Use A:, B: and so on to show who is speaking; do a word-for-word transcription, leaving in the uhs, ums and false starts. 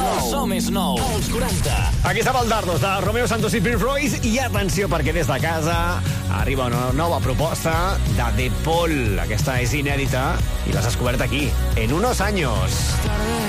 A: nou. Som és nou. Els quaranta.
B: Aquí està Baldardos, de Romeo Santos i Prince Royce. I atenció, perquè des de casa arriba una nova proposta de De Paul. Aquesta és inèdita i l'has descobert aquí, en unos años.